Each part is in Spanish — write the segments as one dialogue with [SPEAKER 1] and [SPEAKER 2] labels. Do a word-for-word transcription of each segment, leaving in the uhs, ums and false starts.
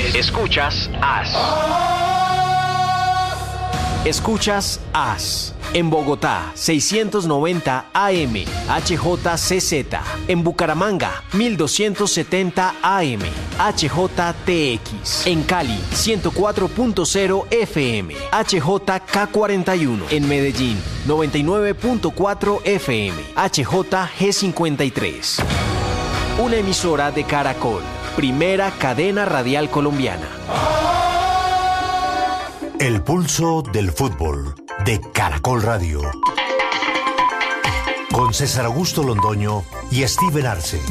[SPEAKER 1] Escuchas As. Escuchas As. En Bogotá, seiscientos noventa A M, H J C Z. En Bucaramanga, mil doscientos setenta A M, H J T X. En Cali, ciento cuatro punto cero F M, H J K cuarenta y uno. En Medellín, noventa y nueve punto cuatro F M, H J G cincuenta y tres. Una emisora de Caracol, primera cadena radial colombiana.
[SPEAKER 2] El pulso del fútbol de Caracol Radio. Con César Augusto Londoño y Steven Arce.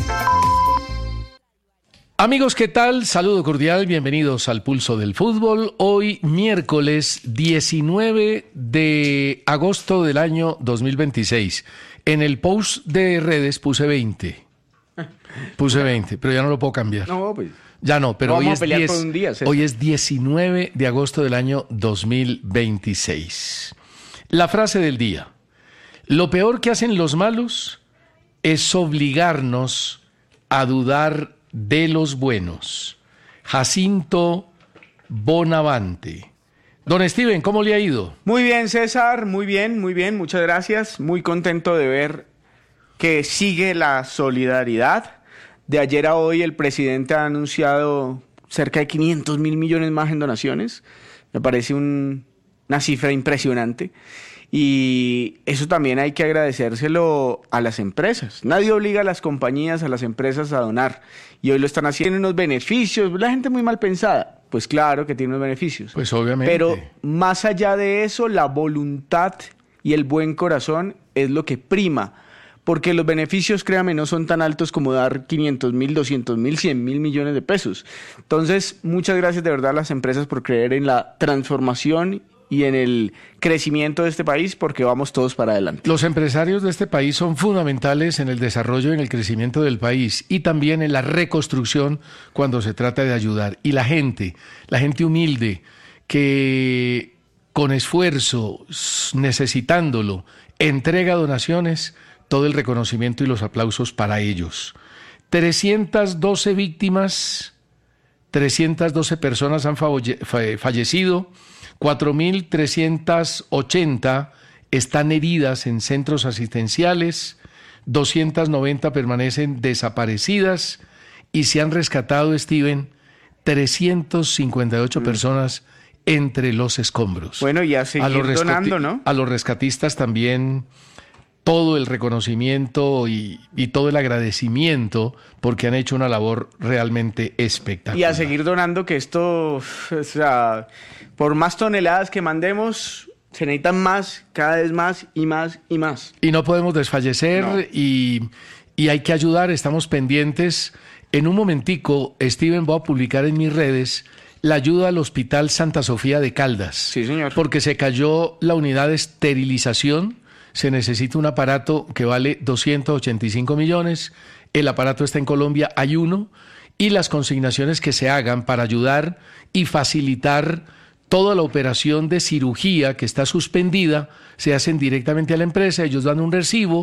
[SPEAKER 3] Amigos, ¿qué tal? Saludo cordial, bienvenidos al Pulso del Fútbol. Hoy, miércoles diecinueve de agosto del año dos mil veintiséis. En el post de redes puse veinte. Puse veinte, pero ya no lo puedo cambiar.
[SPEAKER 4] No, pues...
[SPEAKER 3] Ya no, pero
[SPEAKER 4] no
[SPEAKER 3] hoy,
[SPEAKER 4] vamos
[SPEAKER 3] es
[SPEAKER 4] a pelear
[SPEAKER 3] diez,
[SPEAKER 4] por un día,
[SPEAKER 3] hoy es diecinueve de agosto del año dos mil veintiséis. La frase del día. Lo peor que hacen los malos es obligarnos a dudar de los buenos. Jacinto Bonavante. Don Steven, ¿cómo le ha ido?
[SPEAKER 4] Muy bien, César, muy bien, muy bien, muchas gracias. Muy contento de ver que sigue la solidaridad. De ayer a hoy el presidente ha anunciado cerca de quinientos mil millones más en donaciones. Me parece un, una cifra impresionante. Y eso también hay que agradecérselo a las empresas. Nadie obliga a las compañías, a las empresas a donar. Y hoy lo están haciendo. Tienen unos beneficios. La gente muy mal pensada. Pues claro que tiene unos beneficios.
[SPEAKER 3] Pues obviamente.
[SPEAKER 4] Pero más allá de eso, la voluntad y el buen corazón es lo que prima. Porque los beneficios, créame, no son tan altos como dar quinientos mil, doscientos mil, cien mil millones de pesos. Entonces, muchas gracias de verdad a las empresas por creer en la transformación y en el crecimiento de este país, porque vamos todos para adelante.
[SPEAKER 3] Los empresarios de este país son fundamentales en el desarrollo y en el crecimiento del país y también en la reconstrucción cuando se trata de ayudar. Y la gente, la gente humilde que con esfuerzo, necesitándolo, entrega donaciones, todo el reconocimiento y los aplausos para ellos. trescientas doce víctimas, trescientas doce personas han fallecido, cuatro mil trescientas ochenta están heridas en centros asistenciales, doscientas noventa permanecen desaparecidas y se han rescatado, Steven, trescientas cincuenta y ocho mm. personas entre los escombros.
[SPEAKER 4] Bueno, y a seguir a los donando, ¿no?
[SPEAKER 3] A los rescatistas también todo el reconocimiento y, y todo el agradecimiento porque han hecho una labor realmente espectacular.
[SPEAKER 4] Y a seguir donando, que esto, o sea, por más toneladas que mandemos, se necesitan más, cada vez más y más y más.
[SPEAKER 3] Y no podemos desfallecer no. y, y hay que ayudar, estamos pendientes. En un momentico, Steven, voy a publicar en mis redes la ayuda al Hospital Santa Sofía de Caldas.
[SPEAKER 4] Sí, señor.
[SPEAKER 3] Porque se cayó la unidad de esterilización. Se necesita un aparato que vale doscientos ochenta y cinco millones, el aparato está en Colombia, hay uno, y las consignaciones que se hagan para ayudar y facilitar toda la operación de cirugía que está suspendida, se hacen directamente a la empresa, ellos dan un recibo,